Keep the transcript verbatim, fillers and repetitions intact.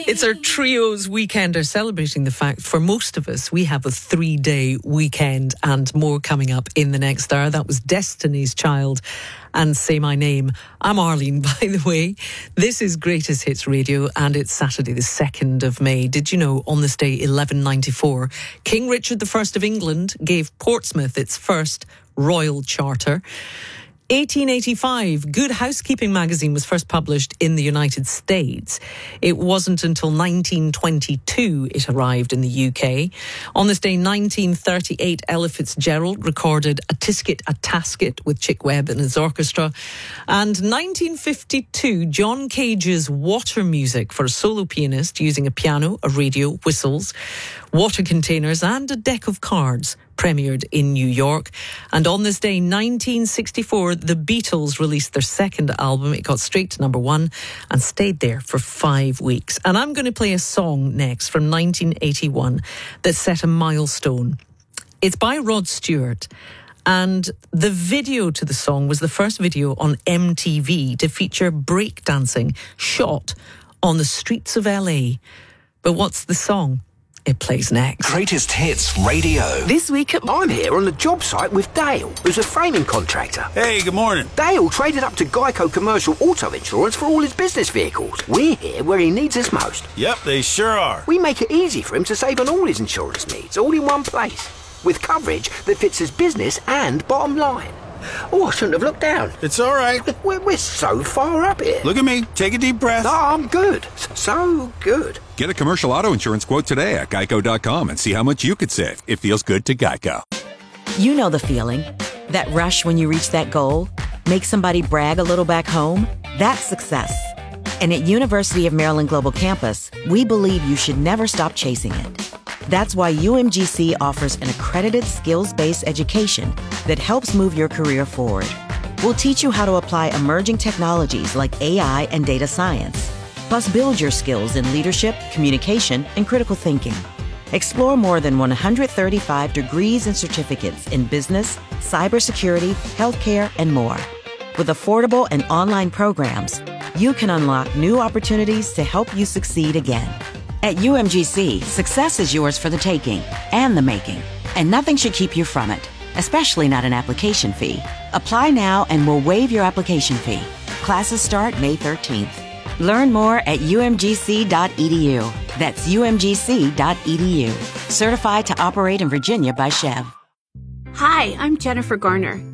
It's our Trios weekend. Are celebrating the fact for most of us we have a three-day weekend and more coming up in the next hour. That was Destiny's Child and Say My Name. I'm Arlene, by the way. This is Greatest Hits Radio and it's Saturday the second of May. Did you know on this day, eleven ninety-four, King Richard the First of England gave Portsmouth its first royal charter? eighteen eighty-five, Good Housekeeping magazine was first published in the United States. It wasn't until nineteen twenty-two it arrived in the U K. On this day, nineteen thirty-eight, Ella Fitzgerald recorded A Tisket, a Tasket with Chick Webb and his orchestra. And nineteen fifty-two, John Cage's Water Music for a solo pianist using a piano, a radio, whistles, water containers and a deck of cards premiered in New York. And on this day, nineteen sixty-four, the Beatles released their second album. It got straight to number one and stayed there for five weeks. And I'm going to play a song next from nineteen eighty-one that set a milestone. It's by Rod Stewart. And the video to the song was the first video on M T V to feature breakdancing shot on the streets of L A. But what's the song? It plays next. Greatest Hits Radio. This week, I'm here on the job site with Dale, who's a framing contractor. Hey, good morning. Dale traded up to Geico Commercial Auto Insurance for all his business vehicles. We're here where he needs us most. Yep, they sure are. We make it easy for him to save on all his insurance needs, all in one place, with coverage that fits his business and bottom line. Oh, I shouldn't have looked down. It's all right. We're, we're so far up here. Look at me. Take a deep breath. No, I'm good. So good. Get a commercial auto insurance quote today at geico dot com and see how much you could save. It feels good to Geico. You know the feeling. That rush when you reach that goal. Make somebody brag a little back home. That's success. And at University of Maryland Global Campus, we believe you should never stop chasing it. That's why U M G C offers an accredited skills-based education that helps move your career forward. We'll teach you how to apply emerging technologies like A I and data science, plus build your skills in leadership, communication, and critical thinking. Explore more than one hundred thirty-five degrees and certificates in business, cybersecurity, healthcare, and more. With affordable and online programs, you can unlock new opportunities to help you succeed again. At U M G C, success is yours for the taking and the making, and nothing should keep you from it, especially not an application fee. Apply now and we'll waive your application fee. Classes start May thirteenth. Learn more at u m g c dot e d u. That's u m g c dot e d u. Certified to operate in Virginia by Chev. Hi, I'm Jennifer Garner.